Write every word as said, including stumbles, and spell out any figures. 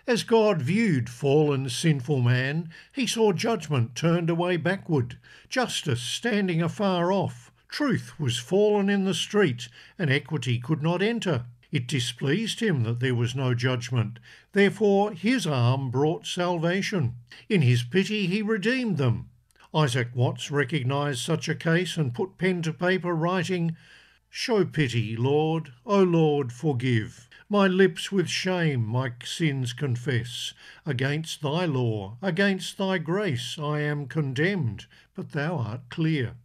As God viewed fallen sinful man, he saw judgment turned away backward, justice standing afar off. Truth was fallen in the street, and equity could not enter. It displeased him that there was no judgment. Therefore his arm brought salvation. In his pity he redeemed them. Isaac Watts recognised such a case and put pen to paper, writing, "Show pity, Lord, O Lord, forgive. My lips with shame my sins confess. Against thy law, against thy grace I am condemned, but thou art clear.